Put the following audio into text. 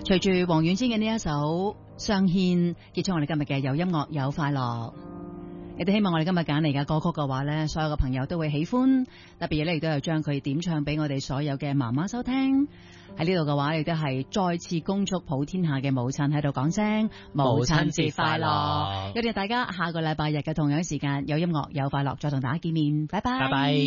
隨住黃遠之嘅呢一首《相牽》，結束我哋今日嘅有音樂有快樂。亦都希望我哋今日揀嚟嘅歌曲嘅話呢，所有嘅朋友都會喜歡。特別咧亦都有將佢點唱俾我哋所有嘅媽媽收聽。喺呢度嘅話，亦都係再次恭祝普天下嘅母親喺度講聲母親節快樂。約定大家下個禮拜日嘅同樣時間有音樂有快樂，再同大家見面。拜拜。拜拜。